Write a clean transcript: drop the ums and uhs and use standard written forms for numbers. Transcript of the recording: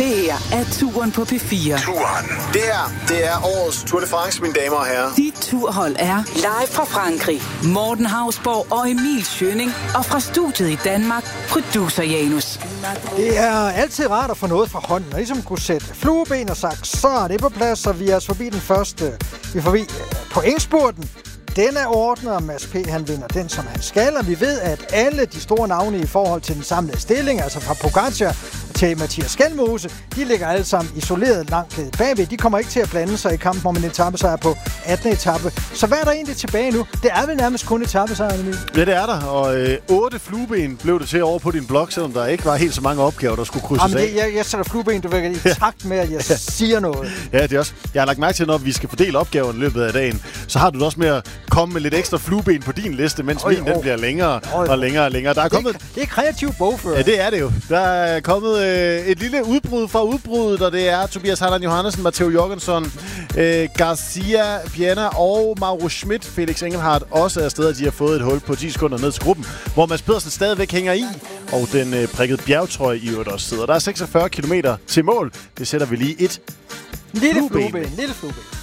Det her er Turen på P4. Turen. Det er årets Tour de France, mine damer og herrer. Dit turhold er live fra Frankrig. Morten Hausborg og Emil Schønning. Og fra studiet i Danmark, producer Janus. Det er altid rart at få noget fra hånden, og ligesom kunne sætte flueben og sagt, så er det på plads, så vi er forbi den første. Vi er forbi pointspurten. Den er ordnet, og Mads P. han vinder den, som han skal, og vi ved, at alle de store navne i forhold til den samlede stilling, altså fra Pogacar til Mathias Skelmose, de ligger alle sammen isoleret langt bagved. De kommer ikke til at blande sig i kampen om en etapesejr på 18. etape. Så hvad er der egentlig tilbage nu? Det er vel nærmest kun etapesejren, Emil? Ja, det er der, og 8 flueben blev det til over på din blog, selvom der ikke var helt så mange opgaver, der skulle krydses af. Jeg sætter flueben, du ved, i takt med, at jeg siger noget. Ja, det er også. Jeg har lagt mærke til, når vi skal fordele opgaverne i løbet af dagen, så har du det også med at komme med lidt ekstra flueben på din liste, mens min den bliver længere og længere og længere. Der er kommet... Det er kreativ bogfører. Ja, det er det jo. Der er kommet et lille udbrud fra udbruddet, og det er Tobias Harlan Johannessen, Matteo Jorgensen, Garcia Piana og Mauro Schmidt, Felix Engelhardt også er steder, de har fået et hul på 10 sekunder ned til gruppen, hvor Mads Pedersen stadigvæk hænger i, og den prikkede bjergtrøje i øvrigt også sidder. Der er 46 kilometer til mål. Det sætter vi lige et lille flueben.